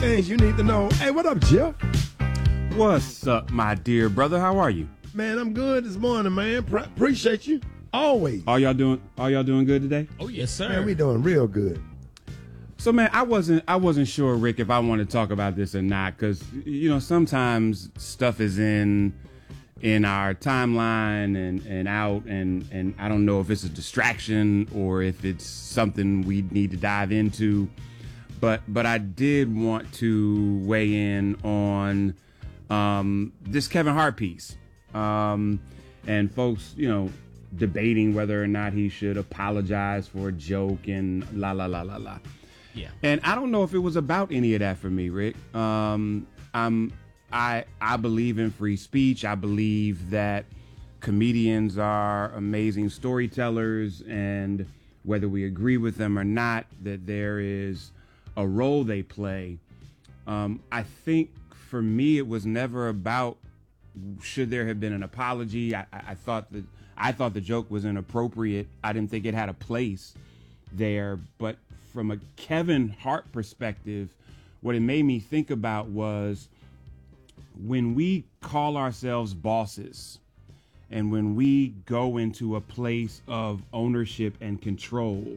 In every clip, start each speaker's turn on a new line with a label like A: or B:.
A: things you need to know. Hey, what up, Jeff?
B: What's up, my dear brother? How are you?
A: Man, I'm good this morning, man. Appreciate you. Always.
B: All y'all doing good today?
C: Oh, yes, sir.
A: Man, we doing real good.
B: So, man, I wasn't sure, Rick, if I want to talk about this or not, because, you know, sometimes stuff is in our timeline and out, and I don't know if it's a distraction or if it's something we need to dive into. But I did want to weigh in on this Kevin Hart piece, and folks, you know, debating whether or not he should apologize for a joke and la la la la la.
C: Yeah.
B: And I don't know if it was about any of that for me, Rick. I believe in free speech. I believe that comedians are amazing storytellers, and whether we agree with them or not, that there is a role they play. I think for me, it was never about should there have been an apology. I thought the joke was inappropriate. I didn't think it had a place there. But from a Kevin Hart perspective, what it made me think about was when we call ourselves bosses and when we go into a place of ownership and control,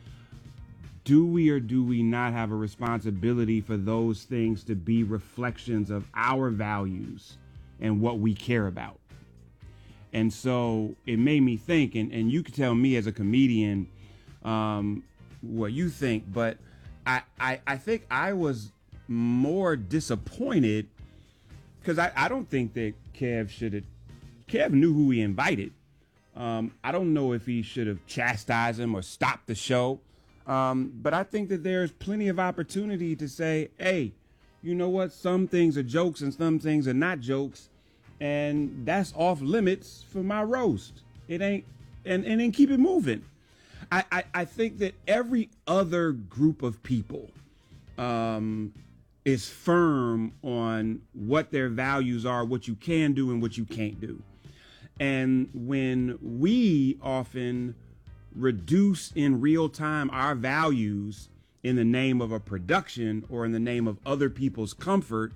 B: do we or do we not have a responsibility for those things to be reflections of our values and what we care about? And so it made me think, and you could tell me as a comedian what you think, but I think I was more disappointed because I don't think that Kev knew who he invited. I don't know if he should have chastised him or stopped the show. But I think that there's plenty of opportunity to say, hey, you know what? Some things are jokes and some things are not jokes. And that's off limits for my roast. It ain't, and then keep it moving. I think that every other group of people is firm on what their values are, what you can do and what you can't do. And when we often reduce in real time our values in the name of a production or in the name of other people's comfort,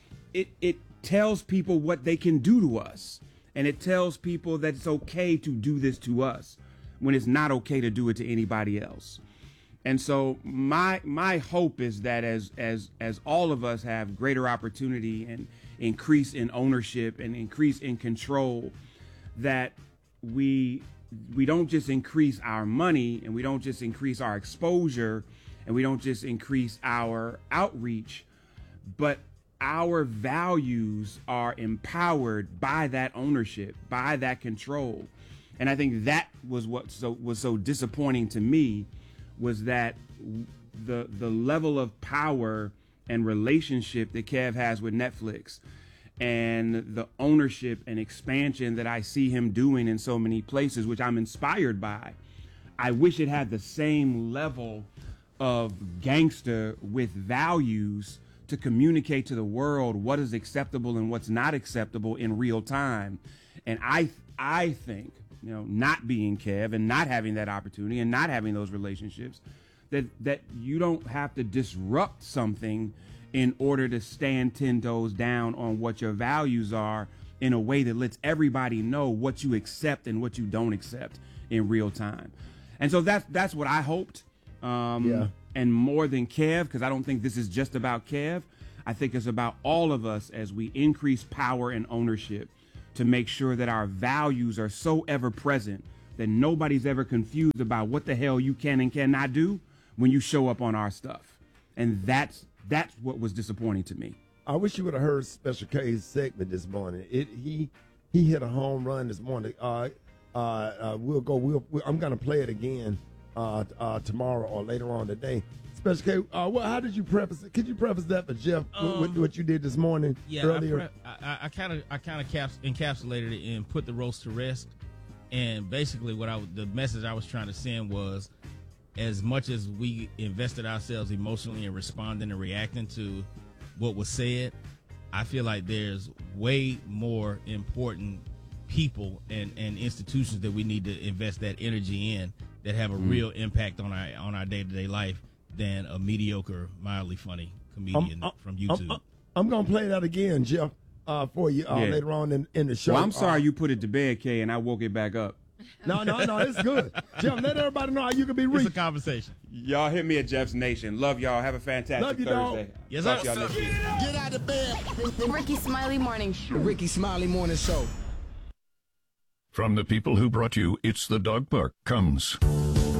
B: it tells people what they can do to us. And it tells people that it's okay to do this to us when it's not okay to do it to anybody else. And so my hope is that as all of us have greater opportunity and increase in ownership and increase in control, that we don't just increase our money and we don't just increase our exposure and we don't just increase our outreach, but our values are empowered by that ownership, by that control. And I think that was what was so disappointing to me, was that the level of power and relationship that Kev has with Netflix and the ownership and expansion that I see him doing in so many places, which I'm inspired by. I wish it had the same level of gangster with values to communicate to the world what is acceptable and what's not acceptable in real time. And I think, you know, not being Kev and not having that opportunity and not having those relationships, that you don't have to disrupt something in order to stand 10 toes down on what your values are in a way that lets everybody know what you accept and what you don't accept in real time. And so that's what I hoped. And more than Kev, because I don't think this is just about Kev. I think it's about all of us as we increase power and ownership to make sure that our values are so ever present that nobody's ever confused about what the hell you can and cannot do when you show up on our stuff. And that's what was disappointing to me.
A: I wish you would have heard Special K's segment this morning. He hit a home run this morning. I'm gonna play it again tomorrow or later on today. Special K, how did you preface it? Could you preface that for Jeff with what you did this morning? Earlier?
C: I kind of encapsulated it and put the roast to rest. And basically, the message I was trying to send was, as much as we invested ourselves emotionally in responding and reacting to what was said, I feel like there's way more important people and institutions that we need to invest that energy in that have a real impact on our day-to-day life than a mediocre, mildly funny comedian from YouTube.
A: I'm going to play that again, Jeff, for you later on in the show.
B: Well, I'm sorry you put it to bed, Kay, and I woke it back up.
A: No, it's good. Jeff, let everybody know how you can be reached.
C: It's a conversation.
B: Y'all hit me at Jeff's Nation. Love y'all. Have a fantastic Thursday.
A: Dog.
C: Yes,
B: Talk
C: sir.
B: to y'all next week.
D: Get out of bed.
E: The Ricky Smiley Morning Show.
D: The Ricky Smiley Morning Show.
F: From the people who brought you It's the Dog Park comes